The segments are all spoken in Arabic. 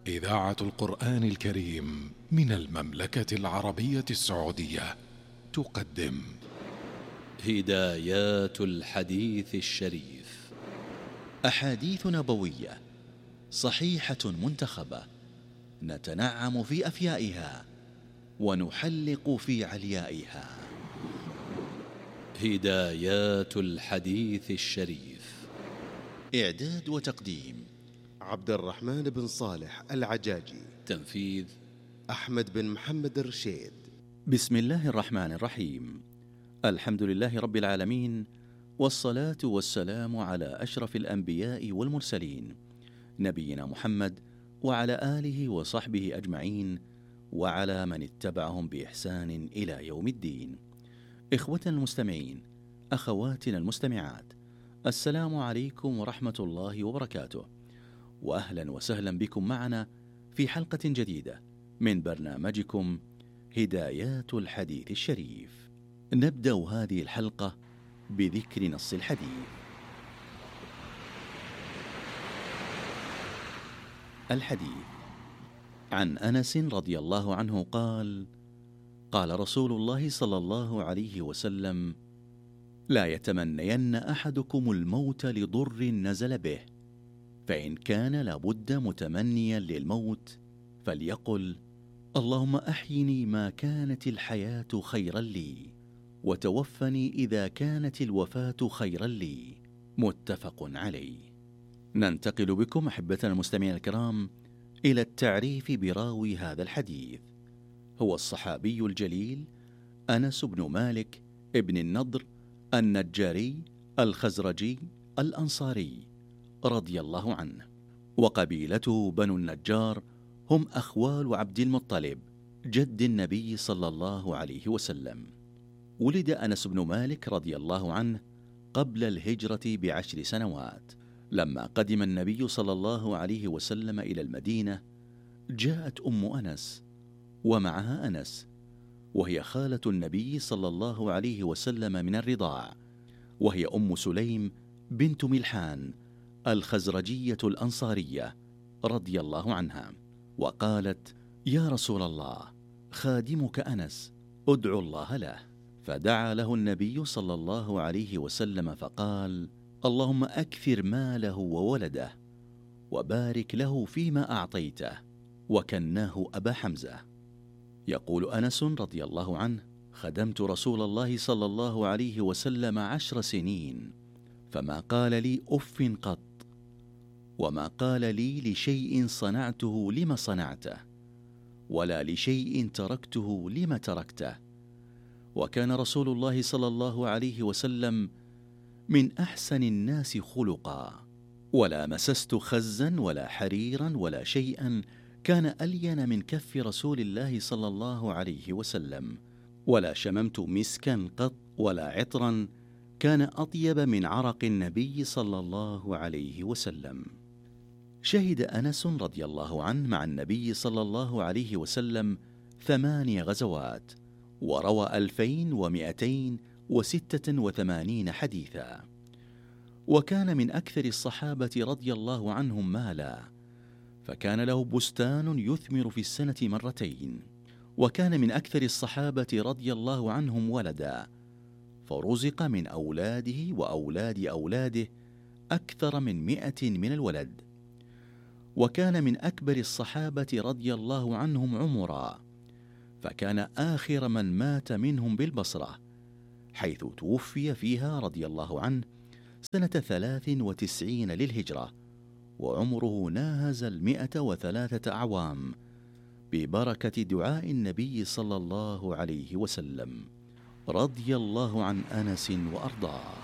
إذاعة القرآن الكريم من المملكة العربية السعودية تقدم هدايات الحديث الشريف، أحاديث نبوية صحيحة منتخبة، نتنعم في أفيائها ونحلق في عليائها. هدايات الحديث الشريف، إعداد وتقديم عبد الرحمن بن صالح العجاجي، تنفيذ أحمد بن محمد الرشيد. بسم الله الرحمن الرحيم. الحمد لله رب العالمين، والصلاة والسلام على أشرف الأنبياء والمرسلين، نبينا محمد وعلى آله وصحبه أجمعين، وعلى من اتبعهم بإحسان إلى يوم الدين. إخوتنا المستمعين، أخواتنا المستمعات، السلام عليكم ورحمة الله وبركاته، وأهلا وسهلا بكم معنا في حلقة جديدة من برنامجكم هدايات الحديث الشريف. نبدأ هذه الحلقة بذكر نص الحديث. الحديث عن أنس رضي الله عنه قال: قال رسول الله صلى الله عليه وسلم: لا يتمنين أحدكم الموت لضر نزل به، فإن كان لابد متمنيا للموت فليقل: اللهم أحيني ما كانت الحياة خيرا لي، وتوفني إذا كانت الوفاة خيرا لي. متفق عليه. ننتقل بكم أحبتنا المستمعين الكرام إلى التعريف براوي هذا الحديث. هو الصحابي الجليل أنس بن مالك ابن النضر النجاري الخزرجي الأنصاري رضي الله عنه، وقبيلته بنو النجار، هم أخوال عبد المطلب جد النبي صلى الله عليه وسلم. ولد أنس بن مالك رضي الله عنه قبل الهجرة ب10 سنوات. لما قدم النبي صلى الله عليه وسلم إلى المدينة، جاءت أم أنس ومعها أنس، وهي خالة النبي صلى الله عليه وسلم من الرضاع، وهي أم سليم بنت ملحان الخزرجية الأنصارية رضي الله عنها، وقالت: يا رسول الله، خادمك أنس ادعو الله له. فدعا له النبي صلى الله عليه وسلم فقال: اللهم أكثر ماله وولده، وبارك له فيما أعطيته، وكناه أبا حمزة. يقول أنس رضي الله عنه: خدمت رسول الله صلى الله عليه وسلم 10 سنين، فما قال لي أف قط، وما قال لي لشيء صنعته لما صنعته، ولا لشيء تركته لما تركته. وكان رسول الله صلى الله عليه وسلم من أحسن الناس خلقا، ولا مسست خزا ولا حريرا ولا شيئا كان ألين من كف رسول الله صلى الله عليه وسلم، ولا شممت مسكا قط ولا عطرا كان أطيب من عرق النبي صلى الله عليه وسلم. شهد أنس رضي الله عنه مع النبي صلى الله عليه وسلم 8 غزوات، وروى 2286 حديثا، وكان من أكثر الصحابة رضي الله عنهم مالا، فكان له بستان يثمر في السنة 2 مرات، وكان من أكثر الصحابة رضي الله عنهم ولدا، فرزق من أولاده وأولاد أولاده أكثر من 100 من الولد. وكان من أكبر الصحابة رضي الله عنهم عمرا، فكان آخر من مات منهم بالبصرة، حيث توفي فيها رضي الله عنه سنة 93 للهجرة، وعمره ناهز 103 أعوام، ببركة دعاء النبي صلى الله عليه وسلم، رضي الله عن أنس وأرضاه.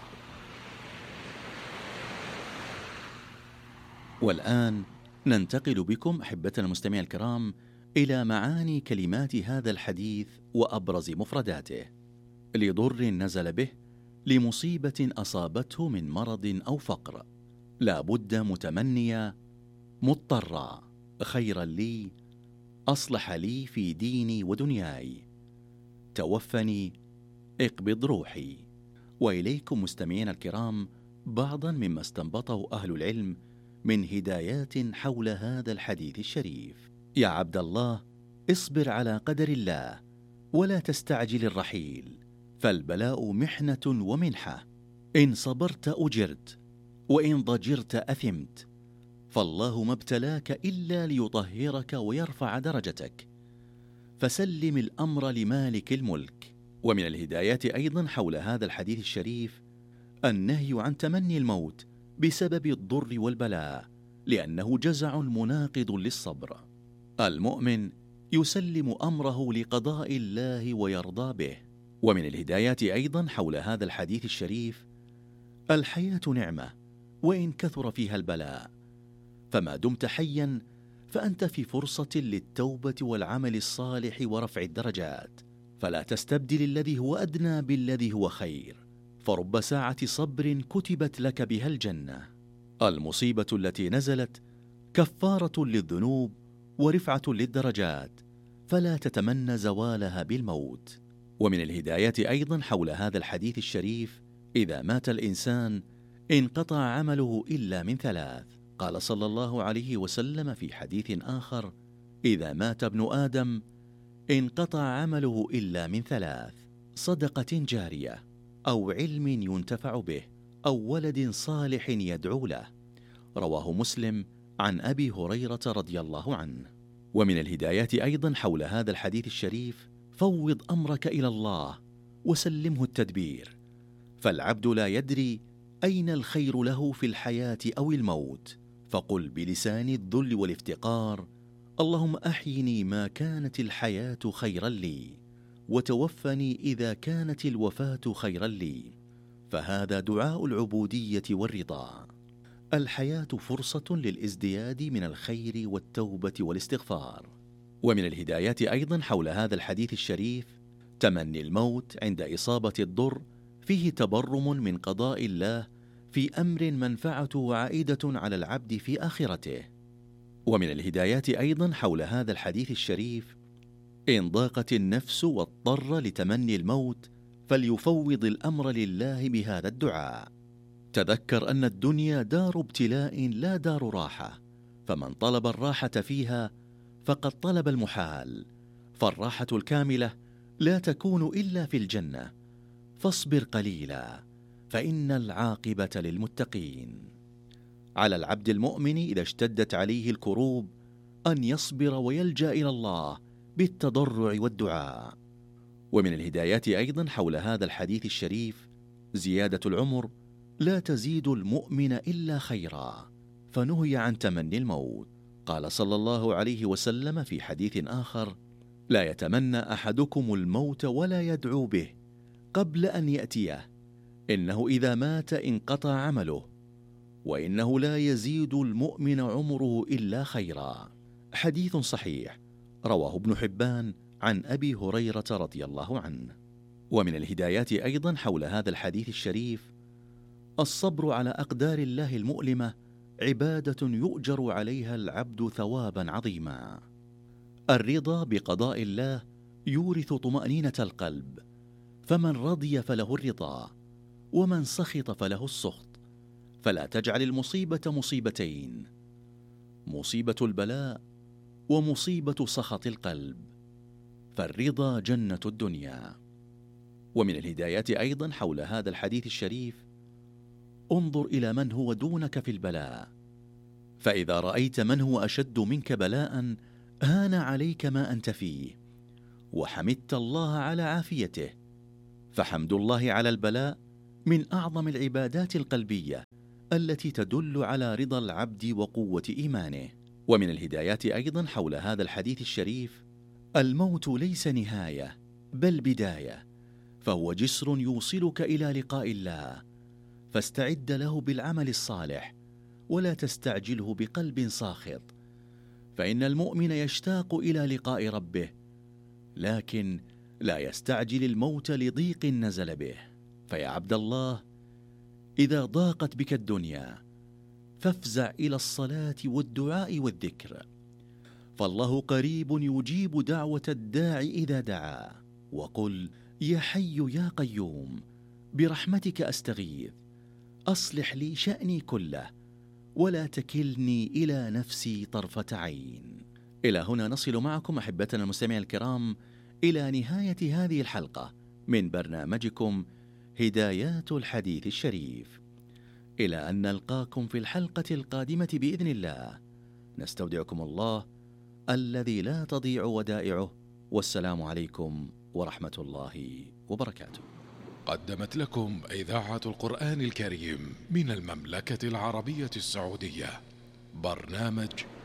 والآن ننتقل بكم أحبتنا المستمعين الكرام إلى معاني كلمات هذا الحديث وأبرز مفرداته. لضر نزل به، لمصيبة أصابته من مرض أو فقر، لا بد متمنيا، مضطرا، خيرا لي، أصلح لي في ديني ودنياي، توفني، اقبض روحي. وإليكم مستمعين الكرام بعضا مما استنبطه أهل العلم من هدايات حول هذا الحديث الشريف. يا عبد الله، اصبر على قدر الله ولا تستعجل الرحيل، فالبلاء محنة ومنحة، إن صبرت أجرت وإن ضجرت أثمت، فالله ما ابتلاك إلا ليطهرك ويرفع درجتك، فسلم الأمر لمالك الملك. ومن الهدايات أيضا حول هذا الحديث الشريف النهي عن تمني الموت بسبب الضر والبلاء، لأنه جزع مناقض للصبر. المؤمن يسلم أمره لقضاء الله ويرضى به. ومن الهدايات أيضا حول هذا الحديث الشريف الحياة نعمة وإن كثر فيها البلاء، فما دمت حيا فأنت في فرصة للتوبة والعمل الصالح ورفع الدرجات، فلا تستبدل الذي هو أدنى بالذي هو خير، فرب ساعة صبر كتبت لك بها الجنة. المصيبة التي نزلت كفارة للذنوب ورفعة للدرجات، فلا تتمنى زوالها بالموت. ومن الهدايات أيضا حول هذا الحديث الشريف إذا مات الإنسان انقطع عمله إلا من ثلاث. قال صلى الله عليه وسلم في حديث آخر: إذا مات ابن آدم انقطع عمله إلا من ثلاث: صدقة جارية، أو علم ينتفع به، أو ولد صالح يدعو له. رواه مسلم عن أبي هريرة رضي الله عنه. ومن الهدايات أيضا حول هذا الحديث الشريف فوض أمرك إلى الله وسلمه التدبير، فالعبد لا يدري أين الخير له في الحياة أو الموت، فقل بلسان الذل والافتقار: اللهم أحيني ما كانت الحياة خيرا لي، وتوفني إذا كانت الوفاة خيرا لي، فهذا دعاء العبودية والرضا. الحياة فرصة للازدياد من الخير والتوبة والاستغفار. ومن الهدايات أيضا حول هذا الحديث الشريف تمني الموت عند إصابة الضر، فيه تبرم من قضاء الله في أمر منفعته عائدة على العبد في آخرته. ومن الهدايات أيضا حول هذا الحديث الشريف إن ضاقت النفس واضطر لتمني الموت فليفوض الأمر لله بهذا الدعاء: تذكر أن الدنيا دار ابتلاء لا دار راحة، فمن طلب الراحة فيها فقد طلب المحال، فالراحة الكاملة لا تكون إلا في الجنة، فاصبر قليلا فإن العاقبة للمتقين. على العبد المؤمن إذا اشتدت عليه الكروب أن يصبر ويلجأ إلى الله بالتضرع والدعاء. ومن الهدايات أيضا حول هذا الحديث الشريف زيادة العمر لا تزيد المؤمن إلا خيرا، فنهي عن تمني الموت. قال صلى الله عليه وسلم في حديث آخر: لا يتمنى أحدكم الموت ولا يدعو به قبل أن يأتيه، إنه إذا مات انقطع عمله، وإنه لا يزيد المؤمن عمره إلا خيرا. حديث صحيح رواه ابن حبان عن أبي هريرة رضي الله عنه. ومن الهدايات أيضا حول هذا الحديث الشريف الصبر على أقدار الله المؤلمة عبادة يؤجر عليها العبد ثوابا عظيما. الرضا بقضاء الله يورث طمأنينة القلب، فمن رضي فله الرضا، ومن سخط فله السخط، فلا تجعل المصيبة مصيبتين: مصيبة البلاء ومصيبة سخط القلب، فالرضا جنة الدنيا. ومن الهدايات أيضا حول هذا الحديث الشريف انظر إلى من هو دونك في البلاء، فإذا رأيت من هو أشد منك بلاء هان عليك ما أنت فيه، وحمدت الله على عافيته، فحمد الله على البلاء من أعظم العبادات القلبية التي تدل على رضا العبد وقوة إيمانه. ومن الهدايات أيضا حول هذا الحديث الشريف الموت ليس نهاية بل بداية، فهو جسر يوصلك إلى لقاء الله، فاستعد له بالعمل الصالح ولا تستعجله بقلب ساخط، فإن المؤمن يشتاق إلى لقاء ربه، لكن لا يستعجل الموت لضيق نزل به. فيا عبد الله، إذا ضاقت بك الدنيا فافزع إلى الصلاة والدعاء والذكر، فالله قريب يجيب دعوة الداعي إذا دعا، وقل: يا حي يا قيوم برحمتك أستغيث، أصلح لي شأني كله ولا تكلني إلى نفسي طرفة عين. إلى هنا نصل معكم أحبتنا المستمعين الكرام إلى نهاية هذه الحلقة من برنامجكم هدايات الحديث الشريف. إلى أن نلقاكم في الحلقة القادمة بإذن الله، نستودعكم الله الذي لا تضيع ودائعه، والسلام عليكم ورحمة الله وبركاته. قدمت لكم إذاعة القرآن الكريم من المملكة العربية السعودية برنامج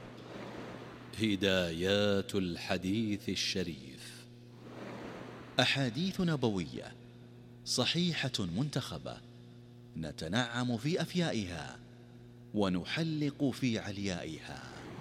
هدايات الحديث الشريف، أحاديث نبوية صحيحة منتخبة نتنعم في أفيائها ونحلق في عليائها.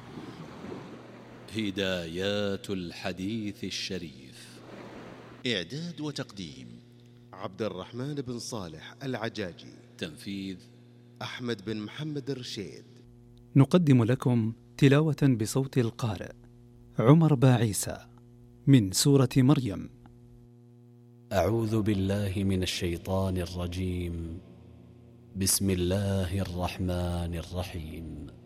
هدايات الحديث الشريف، إعداد وتقديم عبد الرحمن بن صالح العجاجي، تنفيذ أحمد بن محمد الرشيد. نقدم لكم تلاوة بصوت القارئ عمر باعيسى من سورة مريم. أعوذ بالله من الشيطان الرجيم. بسم الله الرحمن الرحيم.